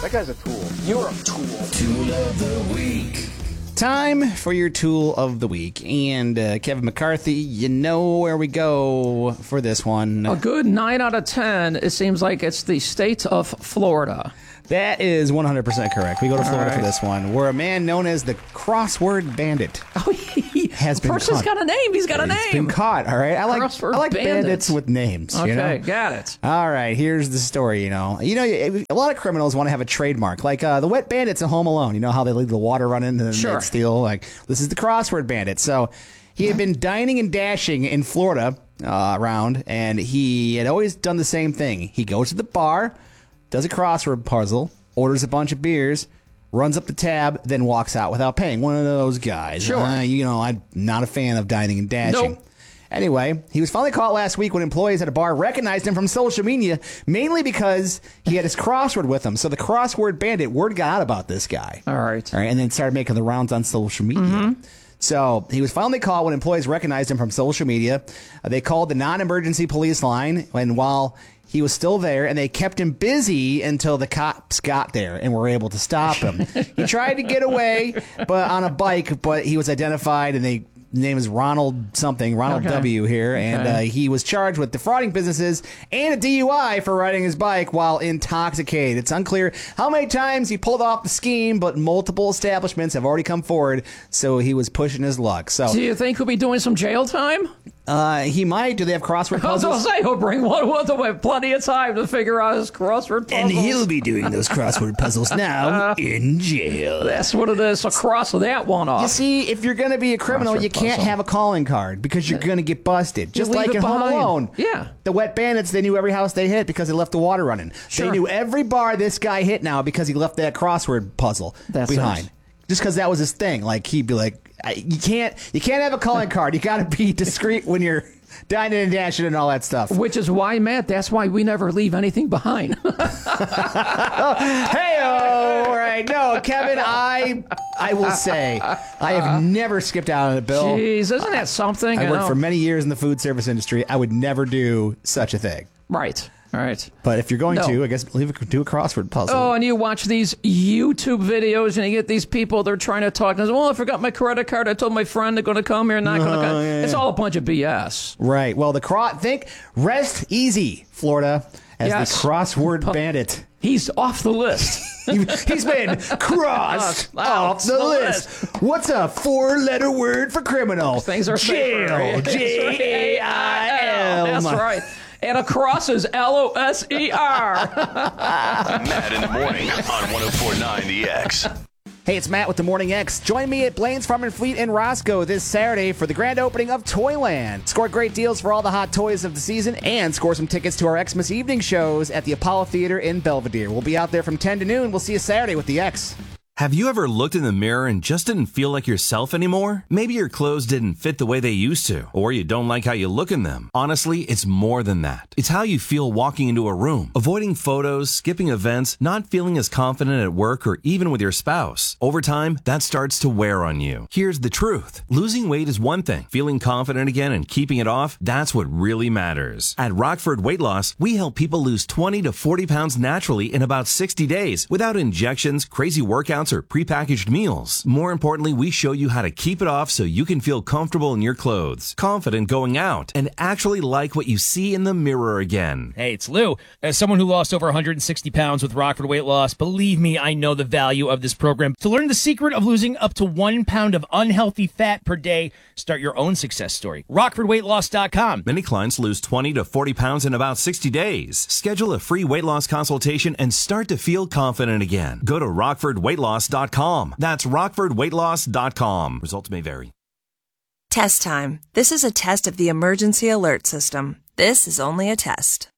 That guy's a tool. You're a tool. Tool of the week. Time for your tool of the week. And Kevin McCarthy, you know where we go for this one. A good 9 out of 10. It seems like it's the state of Florida. That is 100% correct. We go to Florida for this one, where a man known as the Crossword Bandit has been person's caught. got a name. He's got a name. He's been caught, all right? I like bandits with names, Okay, you know? got it. All right, here's the story, you know. A lot of criminals want to have a trademark, like the Wet Bandits in Home Alone. You know how they leave the water running and then they steal? Like, this is the Crossword Bandit. So he had been dining and dashing in Florida around, and he had always done the same thing. He goes to the bar, does a crossword puzzle, orders a bunch of beers, runs up the tab, then walks out without paying. One of those guys. Sure. I'm not a fan of dining and dashing. Nope. Anyway, he was finally caught last week when employees at a bar recognized him from social media, mainly because he had his crossword with him. So the Crossword Bandit, word got out about this guy. All right. And then started making the rounds on social media. Mm-hmm. So he was finally caught when employees recognized him from social media. They called the non-emergency police line, and while he was still there, and they kept him busy until the cops got there and were able to stop him. He tried to get away on a bike, but he was identified, and his name is Ronald W. here, and he was charged with defrauding businesses and a DUI for riding his bike while intoxicated. It's unclear how many times he pulled off the scheme, but multiple establishments have already come forward, so he was pushing his luck. So, do you think he'll be doing some jail time? He might. Do they have crossword puzzles? I was going to say, he'll bring one with him with plenty of time to figure out his crossword puzzles. And he'll be doing those crossword puzzles now in jail. That's what it is. So cross that one off. You see, if you're going to be a criminal, you can't have a calling card because you're going to get busted. Just like in Home Alone. Yeah. The Wet Bandits, they knew every house they hit because they left the water running. Sure. They knew every bar this guy hit now because he left that crossword puzzle behind. Just because that was his thing. Like, he'd be like, you can't have a calling card. You got to be discreet when you're dining and dashing and all that stuff. Which is why, Matt, that's why we never leave anything behind. Hey-oh! All right. No, Kevin, I will say, I have never skipped out on a bill. Jeez, isn't that something? I worked for many years in the food service industry. I would never do such a thing. Right. All right. But if you're going to, I guess do a crossword puzzle. Oh, and you watch these YouTube videos and you get these people, they're trying to talk. And well, I forgot my credit card. I told my friend they're going to come here and not going to come. Yeah. It's all a bunch of BS. Right. Well, think Rest Easy, Florida, as the Crossword Bandit. He's off the list. He's been crossed off the list. What's a 4-letter word for criminal? Things are jail. Jail. That's right. And across is LOSER. Matt in the morning on 104.9 The X. Hey, it's Matt with the Morning X. Join me at Blaine's Farm and Fleet in Roscoe this Saturday for the grand opening of Toyland. Score great deals for all the hot toys of the season and score some tickets to our Xmas evening shows at the Apollo Theater in Belvedere. We'll be out there from 10 to noon. We'll see you Saturday with the X. Have you ever looked in the mirror and just didn't feel like yourself anymore? Maybe your clothes didn't fit the way they used to, or you don't like how you look in them. Honestly, it's more than that. It's how you feel walking into a room, avoiding photos, skipping events, not feeling as confident at work or even with your spouse. Over time, that starts to wear on you. Here's the truth. Losing weight is one thing. Feeling confident again and keeping it off, that's what really matters. At Rockford Weight Loss, we help people lose 20 to 40 pounds naturally in about 60 days without injections, crazy workouts, or prepackaged meals. More importantly, we show you how to keep it off so you can feel comfortable in your clothes, confident going out, and actually like what you see in the mirror again. Hey, it's Lou. As someone who lost over 160 pounds with Rockford Weight Loss, believe me, I know the value of this program. To learn the secret of losing up to 1 pound of unhealthy fat per day, start your own success story. RockfordWeightLoss.com. Many clients lose 20 to 40 pounds in about 60 days. Schedule a free weight loss consultation and start to feel confident again. Go to RockfordWeightLoss.com. That's RockfordWeightLoss.com. Results may vary. Test time. This is a test of the emergency alert system. This is only a test.